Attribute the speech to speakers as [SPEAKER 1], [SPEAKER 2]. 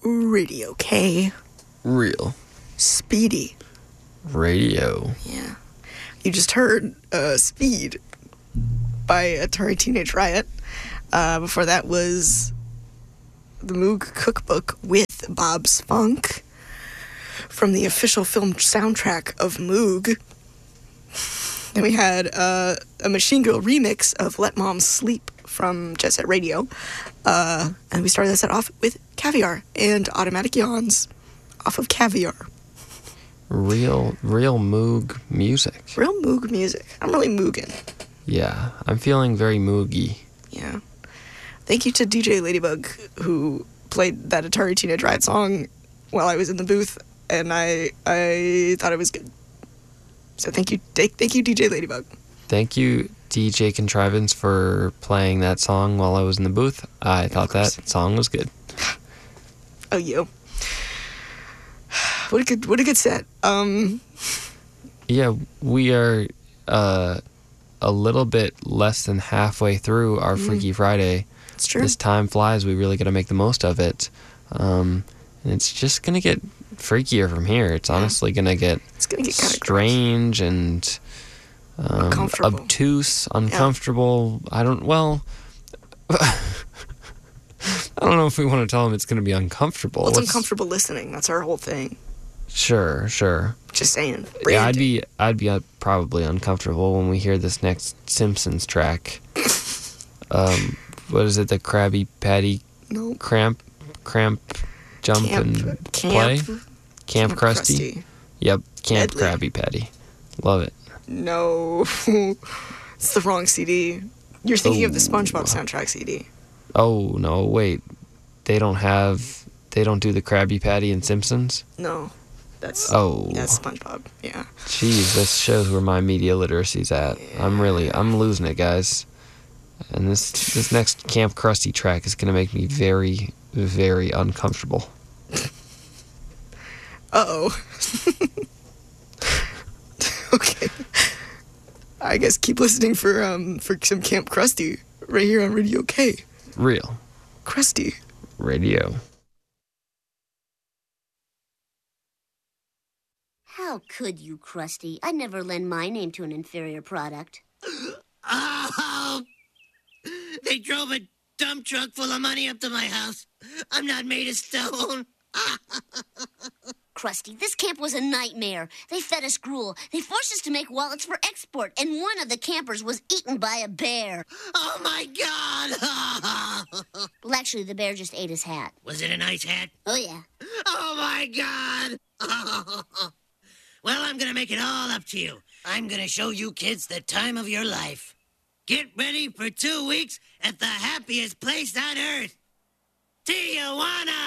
[SPEAKER 1] Radio K.
[SPEAKER 2] Real.
[SPEAKER 1] Speedy.
[SPEAKER 2] Radio.
[SPEAKER 1] Yeah. You just heard Speed by Atari Teenage Riot. Before that was the Moog Cookbook with Bob's Funk from the official film soundtrack of Moog. Then we had a Machine Girl remix of Let Mom Sleep from Jet Set Radio. And we started that set off with Caviar and Automatic Yawns off of Caviar.
[SPEAKER 2] Real Moog music.
[SPEAKER 1] Real Moog music. I'm really mooging.
[SPEAKER 2] Yeah, I'm feeling very moogy.
[SPEAKER 1] Yeah. Thank you to DJ Ladybug, who played that Atari Teenage Riot song while I was in the booth, and I thought it was good. So thank you, DJ Ladybug.
[SPEAKER 2] Thank you, DJ Contrivance, for playing that song while I was in the booth. I thought that song was good.
[SPEAKER 1] Oh, you. What a good set.
[SPEAKER 2] Yeah, we are a little bit less than halfway through our Freaky Friday.
[SPEAKER 1] It's true.
[SPEAKER 2] This time flies. We really got to make the most of it. And it's just going to get freakier from here. It's honestly going to get strange and obtuse, uncomfortable. Yeah. I don't know if we want to tell them it's going to be uncomfortable.
[SPEAKER 1] Well, it's uncomfortable listening. That's our whole thing.
[SPEAKER 2] Sure.
[SPEAKER 1] Just saying.
[SPEAKER 2] Branding. Yeah, I'd be probably uncomfortable when we hear this next Simpsons track. What is it? The Krabby Patty cramp jump and play? Camp Krusty. Yep, Camp
[SPEAKER 1] Deadly.
[SPEAKER 2] Krabby Patty. Love it.
[SPEAKER 1] No. It's the wrong CD. You're thinking of the SpongeBob soundtrack CD.
[SPEAKER 2] Oh, no, wait. They don't do the Krabby Patty in Simpsons?
[SPEAKER 1] No. That's SpongeBob, yeah.
[SPEAKER 2] Jeez, this shows where my media literacy's at. Yeah. I'm losing it, guys. And this next Camp Krusty track is going to make me very, very uncomfortable.
[SPEAKER 1] Uh-oh. Okay. I guess keep listening for some Camp Krusty right here on Radio K.
[SPEAKER 2] Real.
[SPEAKER 1] Krusty.
[SPEAKER 2] Radio.
[SPEAKER 3] How could you, Krusty? I'd never lend my name to an inferior product.
[SPEAKER 4] Oh! They drove a dump truck full of money up to my house. I'm not made of stone.
[SPEAKER 3] Krusty, this camp was a nightmare. They fed us gruel. They forced us to make wallets for export, and one of the campers was eaten by a bear.
[SPEAKER 4] Oh, my God!
[SPEAKER 3] Well, actually, the bear just ate his hat.
[SPEAKER 4] Was it a nice hat?
[SPEAKER 3] Oh, yeah.
[SPEAKER 4] Oh, my God! Well, I'm gonna make it all up to you. I'm gonna show you kids the time of your life. Get ready for 2 weeks at the happiest place on earth. Tijuana!